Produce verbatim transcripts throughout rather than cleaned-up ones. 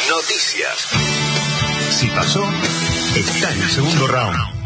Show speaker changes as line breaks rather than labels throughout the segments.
Noticias.
Si pasó, está en el segundo round.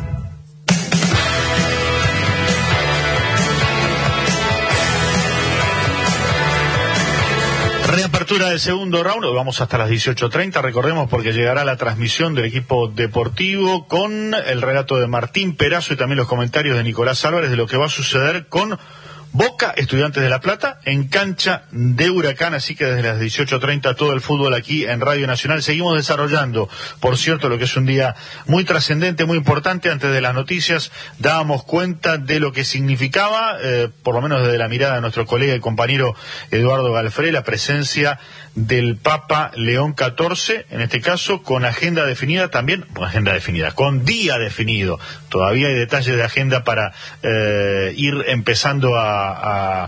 Reapertura del segundo round, vamos hasta las dieciocho treinta, recordemos, porque llegará la transmisión del equipo deportivo con el relato de Martín Perazo y también los comentarios de Nicolás Álvarez de lo que va a suceder con Boca, Estudiantes de La Plata, en cancha de Huracán, así que desde las dieciocho treinta todo el fútbol aquí en Radio Nacional. Seguimos desarrollando, por cierto, lo que es un día muy trascendente, muy importante. Antes de las noticias dábamos cuenta de lo que significaba, eh, por lo menos desde la mirada de nuestro colega y compañero Eduardo Galfré, la presencia del Papa León catorce, en este caso con agenda definida también, con agenda definida, con día definido. Todavía hay detalles de agenda para eh, ir empezando a A,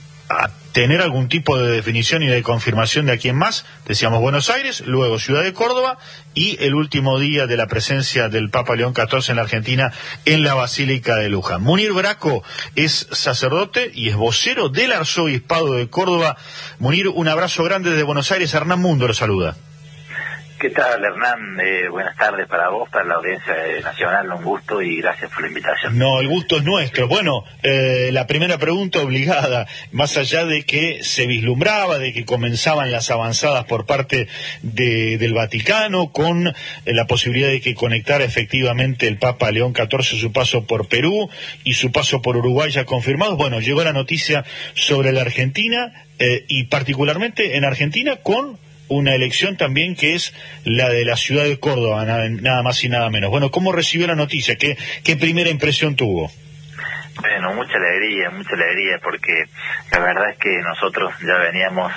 a tener algún tipo de definición y de confirmación de aquí en más. Decíamos Buenos Aires, luego Ciudad de Córdoba y el último día de la presencia del Papa León catorce en la Argentina en la Basílica de Luján. Munir Braco es sacerdote y es vocero del Arzobispado de Córdoba. Munir, un abrazo grande desde Buenos Aires. Hernán Mundo lo saluda.
¿Qué tal, Hernán? Eh, buenas tardes para vos, para la audiencia nacional, un gusto y gracias por la invitación.
No, el gusto es nuestro. Bueno, eh, la primera pregunta obligada, más allá de que se vislumbraba, de que comenzaban las avanzadas por parte de, del Vaticano, con eh, la posibilidad de que conectara efectivamente el Papa León catorce su paso por Perú y su paso por Uruguay ya confirmados. Bueno, llegó la noticia sobre la Argentina eh, y particularmente en Argentina con una elección también que es la de la ciudad de Córdoba, nada, nada más y nada menos. Bueno, ¿cómo recibió la noticia? ¿Qué, qué primera impresión tuvo?
Bueno, mucha alegría, mucha alegría, porque la verdad es que nosotros ya veníamos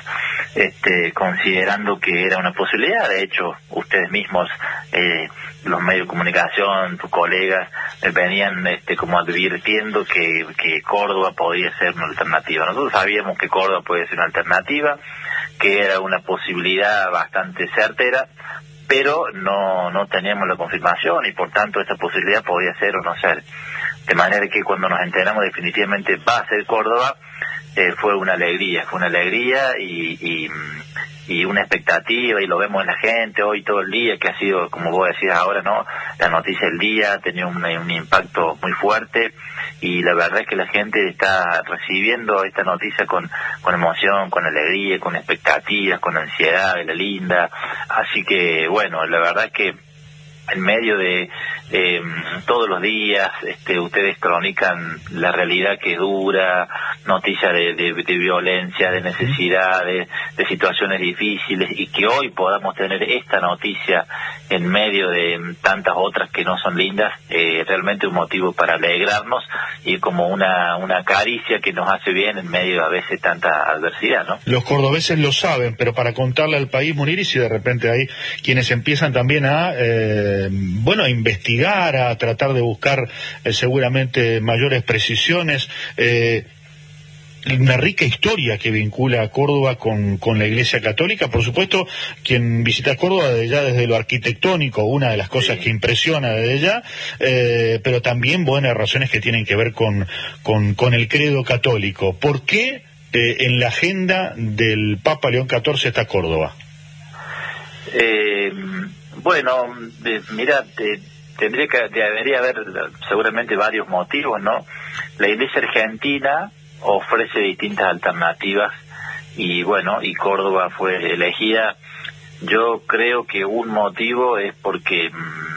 este, considerando que era una posibilidad. De hecho, ustedes mismos, eh, los medios de comunicación, tus colegas, eh, venían este, como advirtiendo que, que Córdoba podía ser una alternativa. Nosotros sabíamos que Córdoba podía ser una alternativa, que era una posibilidad bastante certera, pero no no teníamos la confirmación y por tanto esta posibilidad podía ser o no ser. De manera que cuando nos enteramos definitivamente va a ser Córdoba, eh, fue una alegría, fue una alegría y, y, y una expectativa, y lo vemos en la gente hoy todo el día, que ha sido, como vos decías ahora, ¿no? La noticia del día ha tenido un, un impacto muy fuerte, y la verdad es que la gente está recibiendo esta noticia con, con emoción, con alegría, con expectativas, con ansiedad de la linda. Así que, bueno, la verdad es que en medio de eh, todos los días este, ustedes cronican la realidad que es dura, noticias de, de, de violencia, de necesidad, de, de situaciones difíciles, y que hoy podamos tener esta noticia en medio de tantas otras que no son lindas, eh, realmente un motivo para alegrarnos y como una, una caricia que nos hace bien en medio de a veces tanta adversidad, ¿no?
Los cordobeses lo saben, pero para contarle al país, Munir, y si de repente hay quienes empiezan también a eh, bueno, a investigar, a tratar de buscar eh, seguramente mayores precisiones, eh, una rica historia que vincula a Córdoba con, con la Iglesia Católica. Por supuesto, quien visita Córdoba desde ya desde lo arquitectónico, una de las cosas sí. que impresiona desde ya, eh, pero también buenas razones que tienen que ver con, con, con el credo católico. ¿Por qué eh, en la agenda del Papa León catorce está Córdoba?
Eh... Bueno, eh, mira, eh, tendría que debería haber seguramente varios motivos, ¿no? La Iglesia Argentina ofrece distintas alternativas y bueno, y Córdoba fue elegida. Yo creo que un motivo es porque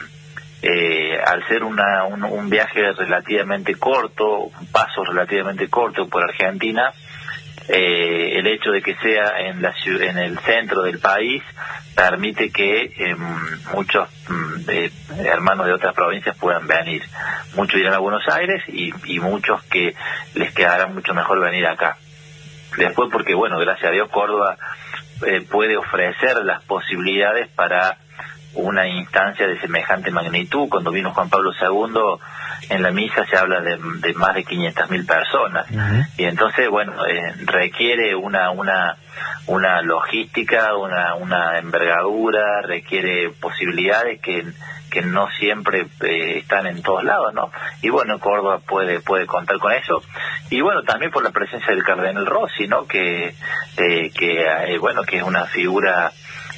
eh, al ser una un, un viaje relativamente corto, un paso relativamente corto por Argentina, eh, el hecho de que sea en la en el centro del país permite que eh, muchos eh, hermanos de otras provincias puedan venir. Muchos irán a Buenos Aires y, y muchos que les quedará mucho mejor venir acá. Después porque, bueno, gracias a Dios Córdoba eh, puede ofrecer las posibilidades para una instancia de semejante magnitud. Cuando vino Juan Pablo segundo, en la misa se habla de, de más de quinientas mil personas. Uh-huh. Y entonces, bueno, eh, requiere una una una logística, una una envergadura, requiere posibilidades que que no siempre eh, están en todos lados, ¿no? Y bueno, Córdoba puede puede contar con eso. Y bueno, también por la presencia del cardenal Rossi, ¿no? Que eh, que eh, bueno, que es una figura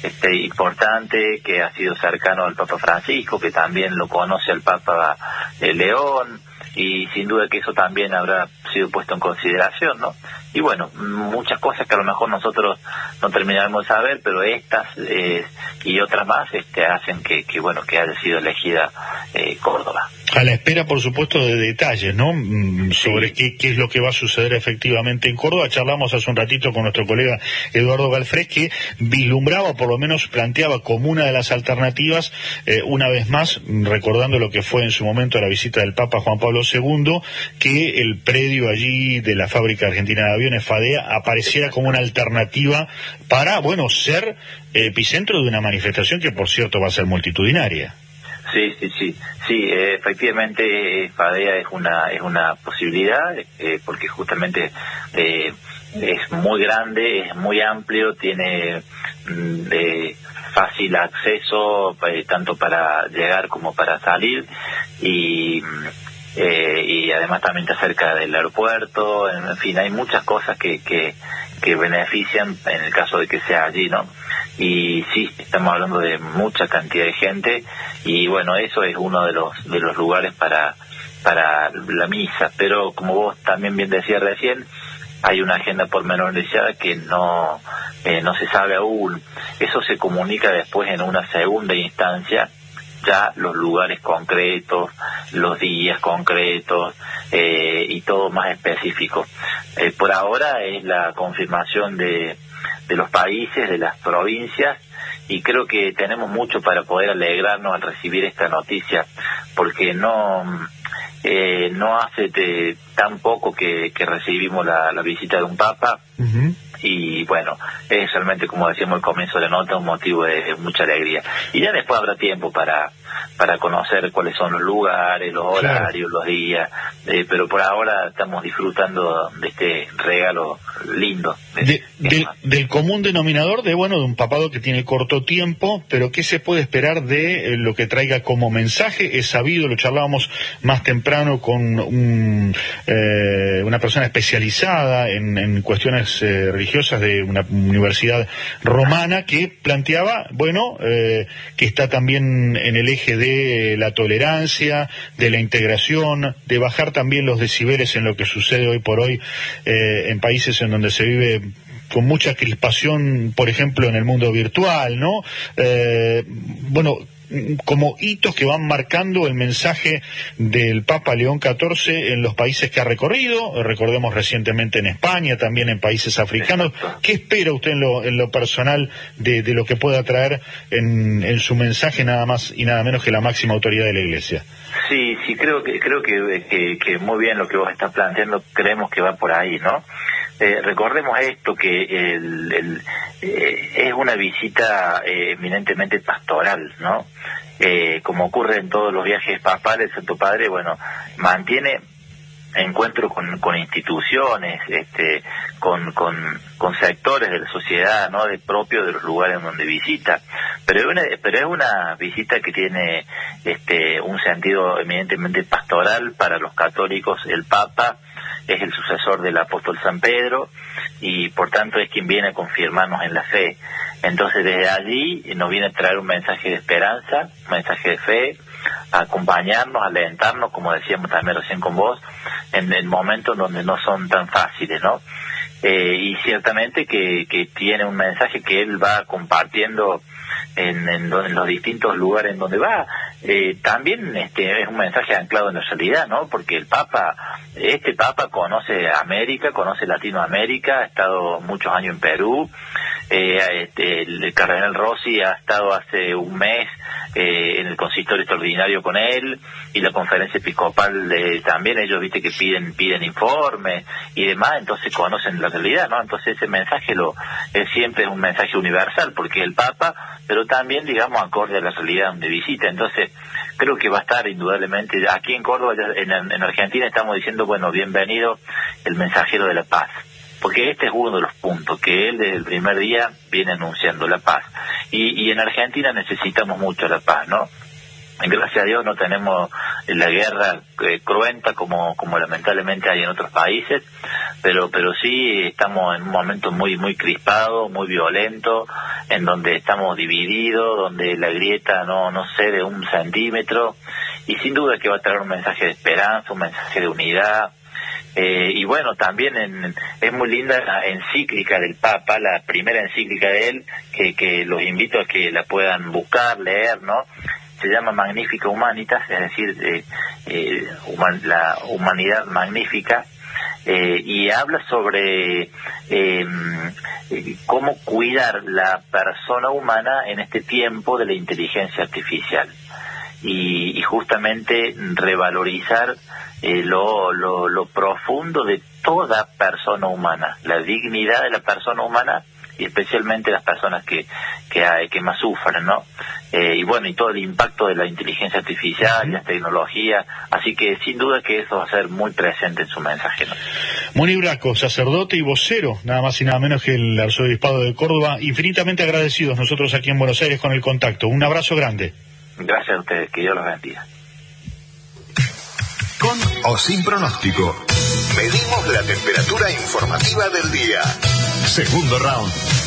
este, importante, que ha sido cercano al Papa Francisco, que también lo conoce al Papa eh, León, y sin duda que eso también habrá sido puesto en consideración, ¿no? Y bueno, muchas cosas que a lo mejor nosotros no terminaremos de saber, pero estas eh, y otras más este, hacen que, que, bueno, que haya sido elegida eh, Córdoba.
A la espera, por supuesto, de detalles, ¿no? Sobre
sí.
qué, qué es lo que va a suceder efectivamente en Córdoba. Charlamos hace un ratito con nuestro colega Eduardo Galfrés, que vislumbraba, por lo menos planteaba como una de las alternativas, eh, una vez más, recordando lo que fue en su momento la visita del Papa Juan Pablo segundo, que el predio allí de la Fábrica Argentina de Aviones, FADEA, apareciera como una alternativa para, bueno, ser epicentro de una manifestación que, por cierto, va a ser multitudinaria.
Sí, sí, sí, sí, eh, efectivamente FADEA es una es una posibilidad, eh, porque justamente eh, es muy grande, es muy amplio, tiene mm, eh, fácil acceso eh, tanto para llegar como para salir, y eh, y además también está cerca del aeropuerto, en fin, hay muchas cosas que que que benefician en el caso de que sea allí, ¿no? Y sí, estamos hablando de mucha cantidad de gente, y bueno, eso es uno de los de los lugares para para la misa, pero como vos también bien decías recién, hay una agenda pormenorizada que no eh, no se sabe aún. Eso se comunica después en una segunda instancia, ya los lugares concretos, los días concretos eh, y todo más específico. Eh, por ahora es la confirmación de, de los países, de las provincias, y creo que tenemos mucho para poder alegrarnos al recibir esta noticia, porque no eh, no hace de, tan poco que, que recibimos la, la visita de un Papa. Uh-huh. Y bueno, es realmente, como decíamos al comienzo de la nota, un motivo de, de mucha alegría. Y ya después habrá tiempo para para conocer cuáles son los lugares, los horarios, claro, los días, eh, pero por ahora estamos disfrutando de este regalo lindo. De,
de, de, del común denominador de, bueno, de un papado que tiene corto tiempo, pero ¿qué se puede esperar de eh, lo que traiga como mensaje? Es sabido, lo charlábamos más temprano con un, eh, una persona especializada en, en cuestiones eh, religiosas de una universidad romana, que planteaba, bueno, eh, que está también en el eje de la tolerancia, de la integración, de bajar también los decibeles en lo que sucede hoy por hoy eh, en países en donde se vive con mucha crispación, por ejemplo, en el mundo virtual, ¿no? Eh, bueno, como hitos que van marcando el mensaje del Papa León catorce en los países que ha recorrido. Recordemos recientemente en España, también en países africanos. ¿Qué espera usted en lo, en lo personal de, de lo que pueda traer en, en su mensaje, nada más y nada menos que la máxima autoridad de la Iglesia?
Sí, sí, creo que creo que, que, que muy bien lo que vos estás planteando, creemos que va por ahí, ¿no? Eh, recordemos esto, que el, el, eh, es una visita eh, eminentemente pastoral, ¿no? Eh, como ocurre en todos los viajes papales, el Santo Padre, bueno, mantiene encuentro con, con instituciones, este, con, con, con sectores de la sociedad, ¿no? De propio de los lugares donde visita, pero es una, pero es una visita que tiene este, un sentido eminentemente pastoral para los católicos. El Papa es el sucesor del apóstol San Pedro y por tanto es quien viene a confirmarnos en la fe. Entonces desde allí nos viene a traer un mensaje de esperanza, un mensaje de fe, a acompañarnos, a alentarnos, como decíamos también recién con vos, en, en momentos donde no son tan fáciles, ¿no? Eh, y ciertamente que, que tiene un mensaje que él va compartiendo en, en, en los distintos lugares en donde va. Eh, también este es un mensaje anclado en la realidad, ¿no? Porque el Papa, este Papa conoce América, conoce Latinoamérica, ha estado muchos años en Perú. Eh, este, el cardenal Rossi ha estado hace un mes eh, en el consistorio extraordinario con él, y la conferencia episcopal eh, también, ellos viste que piden piden informes y demás, entonces conocen la realidad, ¿no? Entonces ese mensaje lo es siempre es un mensaje universal, porque el Papa, pero también, digamos, acorde a la realidad donde visita. Entonces creo que va a estar indudablemente aquí en Córdoba, en, en Argentina estamos diciendo, bueno, bienvenido el mensajero de la paz, porque este es uno de los puntos que él desde el primer día viene anunciando, la paz. Y, y en Argentina necesitamos mucho la paz, ¿no? Gracias a Dios no tenemos la guerra eh, cruenta como, como lamentablemente hay en otros países, pero pero sí estamos en un momento muy muy crispado, muy violento, en donde estamos divididos, donde la grieta no no cede un centímetro, y sin duda que va a traer un mensaje de esperanza, un mensaje de unidad. Eh, y bueno, también en, es muy linda la encíclica del Papa, la primera encíclica de él, que, que los invito a que la puedan buscar, leer, ¿no? Se llama Magnifica Humanitas, es decir, eh, eh, human, la humanidad magnífica, eh, y habla sobre eh, cómo cuidar la persona humana en este tiempo de la inteligencia artificial. Y, y justamente revalorizar eh, lo, lo, lo profundo de toda persona humana, la dignidad de la persona humana, y especialmente las personas que que, hay, que más sufren, ¿no? Eh, y bueno, y todo el impacto de la inteligencia artificial, las tecnologías, así que sin duda que eso va a ser muy presente en su mensaje, ¿no?
Moni Braco, sacerdote y vocero, nada más y nada menos que el arzobispado de Córdoba, infinitamente agradecidos nosotros aquí en Buenos Aires con el contacto. Un abrazo grande.
Gracias a ustedes, que Dios los bendiga.
Con o sin pronóstico, medimos la temperatura informativa del día. Segundo round.